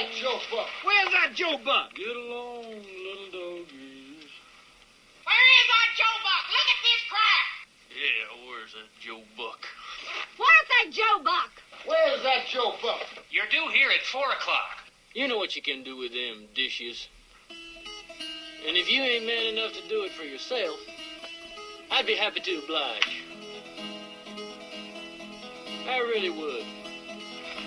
that Joe Buck? Where's that Joe Buck? Get along, little doggies. Where is that Joe Buck? Look at this crack. Yeah, where's that Joe Buck? Where's that Joe Buck? Where's that Joe Buck? You're due here at 4 o'clock. You know what you can do with them dishes. And if you ain't man enough to do it for yourself, I'd be happy to oblige. I really would.